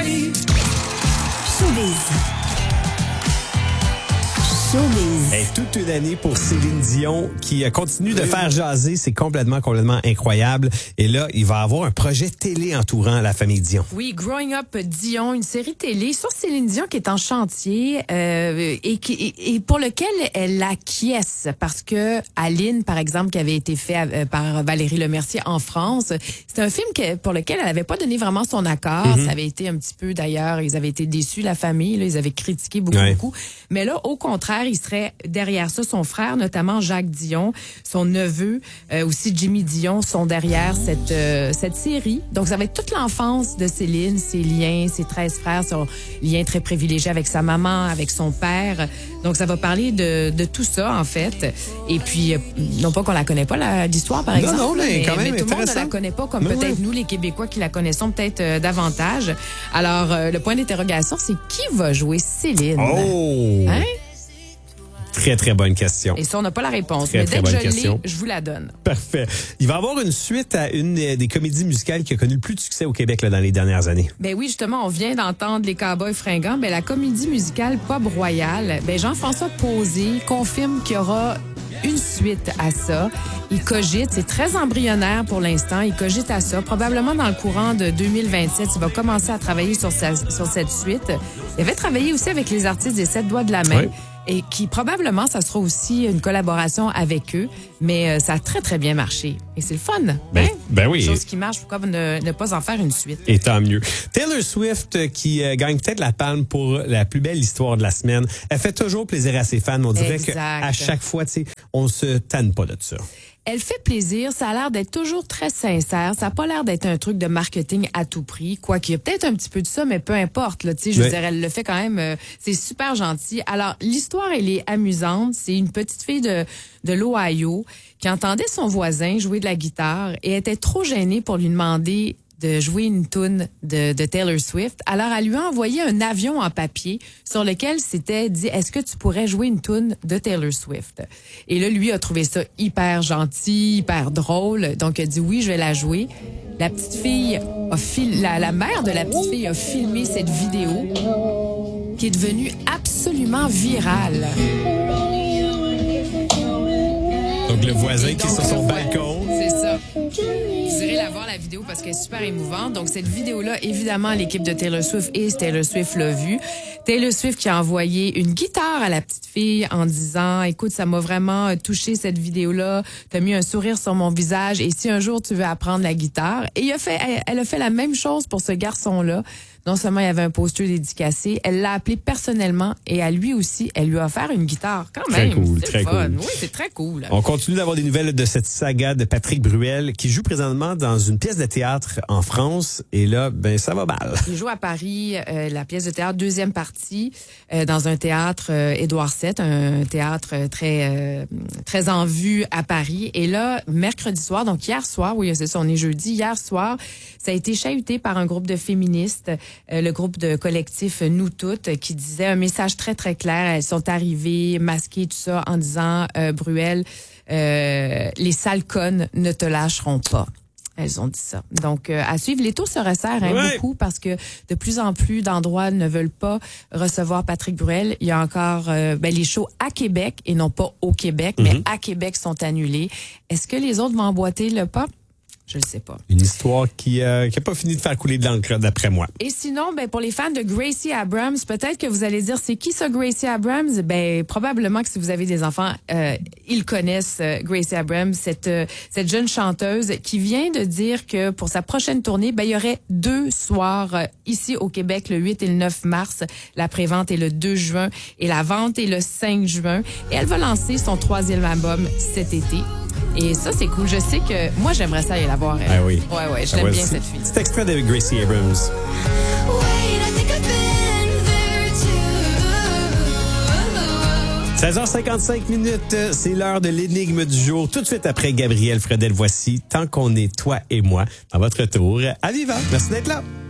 Hey, toute une année pour Céline Dion qui continue de faire jaser. C'est complètement incroyable. Et là, il va avoir un projet télé entourant la famille Dion. Oui, Growing Up Dion, une série télé sur Céline Dion qui est en chantier et pour lequel elle acquiesce parce que Aline, par exemple, qui avait été fait par Valérie Lemercier en France, c'est un film pour lequel elle n'avait pas donné vraiment son accord. Ça avait été un petit peu, d'ailleurs, ils avaient été déçus, la famille, là, ils avaient critiqué beaucoup. Mais là, au contraire, il serait derrière ça. Son frère, notamment Jacques Dion, son neveu, aussi Jimmy Dion, sont derrière cette série. Donc, ça va être toute l'enfance de Céline, ses liens, ses 13 frères, son lien très privilégié avec sa maman, avec son père. Donc, ça va parler de tout ça, en fait. Et puis, non pas qu'on la connaît pas, l'histoire, par exemple. Non, mais quand même tout le monde ne la connaît pas, comme peut-être nous, les Québécois, qui la connaissons peut-être davantage. Alors, le point d'interrogation, c'est qui va jouer Céline? Oh! Hein? Très, très bonne question. Et ça, on n'a pas la réponse. Très, mais très dès que bonne je question. l'ai, je vous la donne. Parfait. Il va y avoir une suite à une des comédies musicales qui a connu le plus de succès au Québec là, dans les dernières années. Ben oui, justement, on vient d'entendre les Cowboys fringants. Ben, la comédie musicale Pop Royal, ben, Jean-François Posé confirme qu'il y aura une suite à ça. Il cogite, c'est très embryonnaire pour l'instant, il cogite à ça. Probablement dans le courant de 2027, il va commencer à travailler sur cette suite. Il avait travaillé aussi avec les artistes des 7 doigts de la main. Oui. Et qui probablement, ça sera aussi une collaboration avec eux. Mais ça a très, très bien marché. Et c'est le fun. Ben oui. Chose qui marche, pourquoi ne pas en faire une suite? Et tant mieux. Taylor Swift qui gagne peut-être la palme pour la plus belle histoire de la semaine. Elle fait toujours plaisir à ses fans. On dirait qu'à chaque fois, on se tanne pas de ça. Elle fait plaisir, ça a l'air d'être toujours très sincère, ça n'a pas l'air d'être un truc de marketing à tout prix, quoi qu'il y a peut-être un petit peu de ça, mais peu importe, là, je veux dire, elle le fait quand même, c'est super gentil. Alors, l'histoire, elle est amusante, c'est une petite fille de l'Ohio qui entendait son voisin jouer de la guitare et était trop gênée pour lui demander de jouer une toune de Taylor Swift. Alors, elle lui a envoyé un avion en papier sur lequel c'était dit « Est-ce que tu pourrais jouer une toune de Taylor Swift? » Et là, lui a trouvé ça hyper gentil, hyper drôle. Donc, il a dit « Oui, je vais la jouer. » La petite fille la mère de la petite fille a filmé cette vidéo qui est devenue absolument virale. Donc, le voisin qui est sur son balcon. C'est ça. Vous irez la voir, la vidéo, parce qu'elle est super émouvante. Donc, cette vidéo-là, évidemment, l'équipe de Taylor Swift et Taylor Swift l'a vue. Taylor Swift qui a envoyé une guitare à la petite fille en disant « Écoute, ça m'a vraiment touché cette vidéo-là. T'as mis un sourire sur mon visage. Et si un jour tu veux apprendre la guitare... » Et elle a fait la même chose pour ce garçon-là. Non seulement il y avait un poster dédicacé, elle l'a appelé personnellement et à lui aussi, elle lui a offert une guitare. Quand même, très cool, c'est très fun. cool. Oui, c'est très cool. On continue d'avoir des nouvelles de cette saga de Patrick Bruel qui joue présentement dans une pièce de théâtre en France. Et là, ben ça va mal. Il joue à Paris, la pièce de théâtre, deuxième partie, dans un théâtre Édouard VII, un théâtre très en vue à Paris. Et là, mercredi soir, donc hier soir, oui, c'est ça, on est jeudi, hier soir, ça a été chahuté par un groupe de féministes, le groupe de collectif Nous Toutes, qui disait un message très, très clair. Elles sont arrivées masquées, tout ça, en disant, Bruel, les sales connes ne te lâcheront pas. Elles ont dit ça. Donc, à suivre, les taux se resserrent beaucoup parce que de plus en plus d'endroits ne veulent pas recevoir Patrick Bruel. Il y a encore les shows à Québec et non pas au Québec, mais à Québec sont annulés. Est-ce que les autres vont emboîter le pas? Je ne sais pas. Une histoire qui a pas fini de faire couler de l'encre, d'après moi. Et sinon, pour les fans de Gracie Abrams, peut-être que vous allez dire, c'est qui ça, Gracie Abrams? Probablement que si vous avez des enfants, ils connaissent Gracie Abrams, cette jeune chanteuse qui vient de dire que pour sa prochaine tournée, il y aurait 2 soirs ici au Québec, le 8 et le 9 mars. La prévente est le 2 juin et la vente est le 5 juin. Et elle va lancer son 3e album cet été. Et ça, c'est cool. Je sais que moi, j'aimerais ça aller la voir. Ah oui. Ouais, je l'aime bien, cette fille. C'est extrait de Gracie Abrams. 16h55, c'est l'heure de l'énigme du jour. Tout de suite après Gabriel Fredel, voici Tant qu'on est toi et moi dans votre tour à Viva. Merci d'être là.